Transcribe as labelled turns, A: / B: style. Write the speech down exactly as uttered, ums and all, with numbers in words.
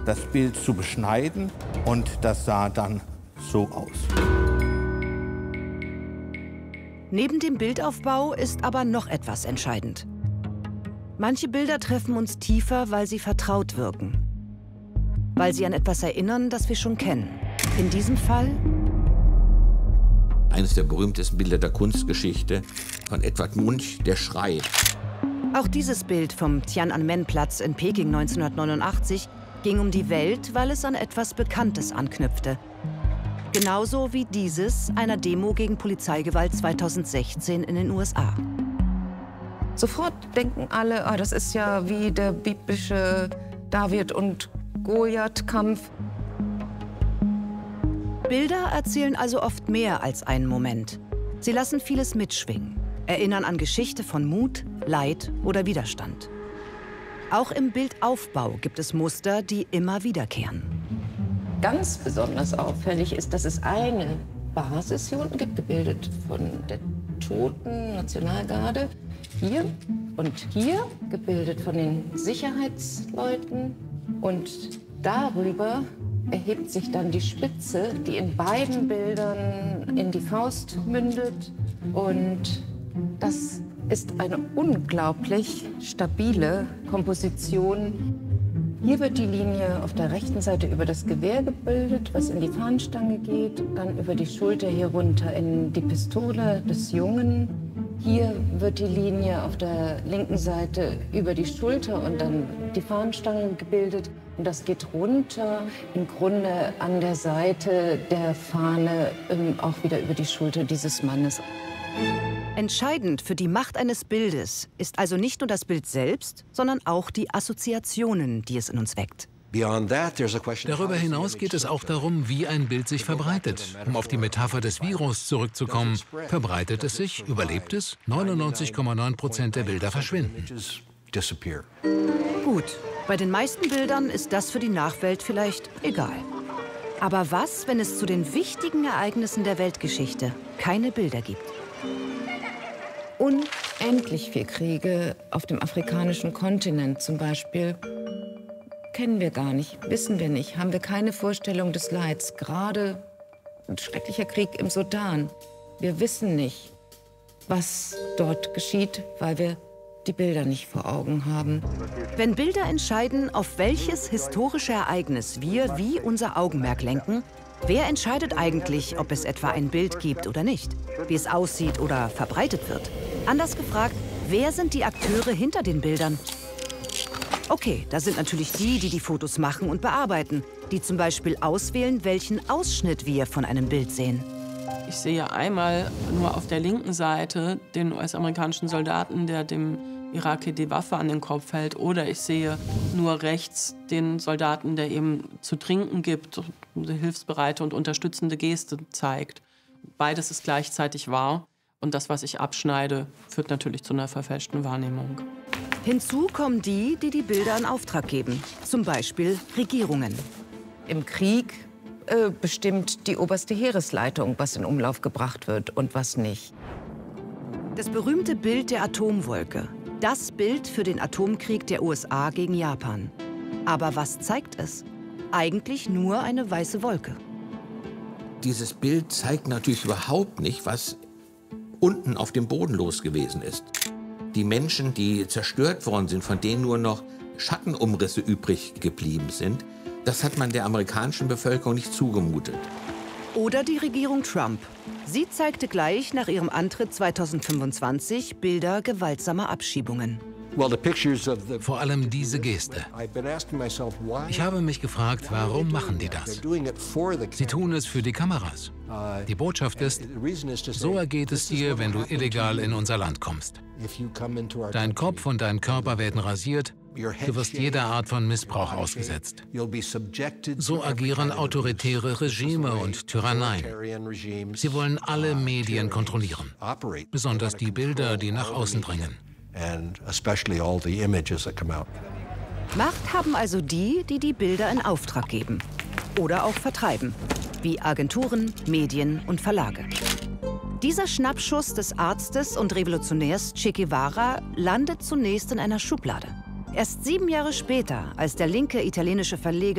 A: das Bild zu beschneiden und das sah dann so aus.
B: Neben dem Bildaufbau ist aber noch etwas entscheidend. Manche Bilder treffen uns tiefer, weil sie vertraut wirken. Weil sie an etwas erinnern, das wir schon kennen. In diesem Fall
C: eines der berühmtesten Bilder der Kunstgeschichte von Edvard Munch, Der Schrei.
B: Auch dieses Bild vom Tiananmen-Platz in Peking neunzehnhundertneunundachtzig ging um die Welt, weil es an etwas Bekanntes anknüpfte. Genauso wie dieses einer Demo gegen Polizeigewalt zweitausendsechzehn in den U S A.
D: Sofort denken alle, oh, das ist ja wie der biblische David- und Goliath-Kampf.
B: Bilder erzählen also oft mehr als einen Moment. Sie lassen vieles mitschwingen, erinnern an Geschichte von Mut, Leid oder Widerstand. Auch im Bildaufbau gibt es Muster, die immer wiederkehren.
D: Ganz besonders auffällig ist, dass es eine Basis hier unten gibt, gebildet von der Toten Nationalgarde. Hier und hier, gebildet von den Sicherheitsleuten. Und darüber erhebt sich dann die Spitze, die in beiden Bildern in die Faust mündet. Und das ist eine unglaublich stabile Komposition. Hier wird die Linie auf der rechten Seite über das Gewehr gebildet, was in die Fahnenstange geht, dann über die Schulter hier runter in die Pistole des Jungen. Hier wird die Linie auf der linken Seite über die Schulter und dann die Fahnenstange gebildet. Und das geht runter, im Grunde an der Seite der Fahne, ähm, auch wieder über die Schulter dieses Mannes.
B: Entscheidend für die Macht eines Bildes ist also nicht nur das Bild selbst, sondern auch die Assoziationen, die es in uns weckt.
E: Darüber hinaus geht es auch darum, wie ein Bild sich verbreitet. Um auf die Metapher des Virus zurückzukommen, verbreitet es sich, überlebt es, neunundneunzig Komma neun Prozent der Bilder verschwinden.
B: Gut, bei den meisten Bildern ist das für die Nachwelt vielleicht egal. Aber was, wenn es zu den wichtigen Ereignissen der Weltgeschichte keine Bilder gibt?
D: Unendlich viele Kriege auf dem afrikanischen Kontinent zum Beispiel kennen wir gar nicht, wissen wir nicht, haben wir keine Vorstellung des Leids. Gerade ein schrecklicher Krieg im Sudan. Wir wissen nicht, was dort geschieht, weil wir die Bilder nicht vor Augen haben.
B: Wenn Bilder entscheiden, auf welches historische Ereignis wir wie unser Augenmerk lenken, wer entscheidet eigentlich, ob es etwa ein Bild gibt oder nicht? Wie es aussieht oder verbreitet wird? Anders gefragt, wer sind die Akteure hinter den Bildern? Okay, da sind natürlich die, die die Fotos machen und bearbeiten, die zum Beispiel auswählen, welchen Ausschnitt wir von einem Bild sehen.
F: Ich sehe einmal nur auf der linken Seite den U S-amerikanischen Soldaten, der dem Iraker die Waffe an den Kopf hält. Oder ich sehe nur rechts den Soldaten, der ihm zu trinken gibt, eine hilfsbereite und unterstützende Geste zeigt. Beides ist gleichzeitig wahr. Und das, was ich abschneide, führt natürlich zu einer verfälschten Wahrnehmung.
B: Hinzu kommen die, die die Bilder in Auftrag geben. Zum Beispiel Regierungen.
D: Im Krieg äh, bestimmt die oberste Heeresleitung, was in Umlauf gebracht wird und was nicht.
B: Das berühmte Bild der Atomwolke. Das Bild für den Atomkrieg der U S A gegen Japan. Aber was zeigt es? Eigentlich nur eine weiße Wolke.
C: Dieses Bild zeigt natürlich überhaupt nicht, was unten auf dem Boden los gewesen ist. Die Menschen, die zerstört worden sind, von denen nur noch Schattenumrisse übrig geblieben sind, das hat man der amerikanischen Bevölkerung nicht zugemutet.
B: Oder die Regierung Trump. Sie zeigte gleich nach ihrem Antritt zweitausendfünfundzwanzig Bilder gewaltsamer Abschiebungen.
E: Vor allem diese Geste. Ich habe mich gefragt, warum machen die das? Sie tun es für die Kameras. Die Botschaft ist, so ergeht es dir, wenn du illegal in unser Land kommst. Dein Kopf und dein Körper werden rasiert, du wirst jeder Art von Missbrauch ausgesetzt. So agieren autoritäre Regime und Tyranneien. Sie wollen alle Medien kontrollieren, besonders die Bilder, die nach außen dringen.
B: Macht haben also die, die die Bilder in Auftrag geben oder auch vertreiben, wie Agenturen, Medien und Verlage. Dieser Schnappschuss des Arztes und Revolutionärs Che Guevara landet zunächst in einer Schublade. Erst sieben Jahre später, als der linke italienische Verleger